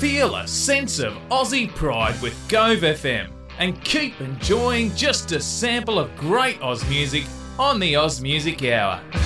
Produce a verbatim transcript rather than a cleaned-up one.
Feel a sense of Aussie pride with Gove F M and keep enjoying just a sample of great Oz music on the Oz Music Hour.